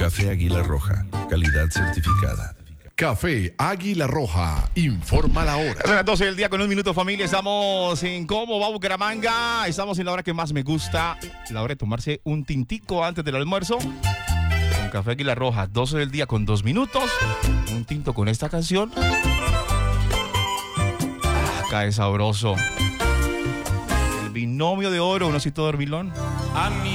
Café Águila Roja, calidad certificada. Café Águila Roja, informa la hora. Son las 12 del día con 1 minuto, familia. Estamos en Cómo va Bucaramanga. Estamos en la hora que más me gusta, la hora de tomarse un tintico antes del almuerzo. Con Café Águila Roja, 12 del día con 2 minutos. Un tinto con esta canción. Cae sabroso. El binomio de oro, un osito dormilón.